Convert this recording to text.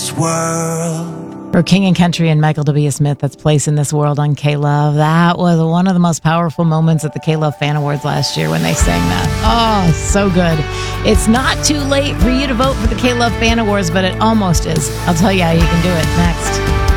this world. For King and Country and Michael W. Smith, that's Place in This World on K-Love. That was one of the most powerful moments at the K-Love Fan Awards last year when they sang that. Oh, so good. It's not too late for you to vote for the K-Love Fan Awards, but it almost is. I'll tell you how you can do it next.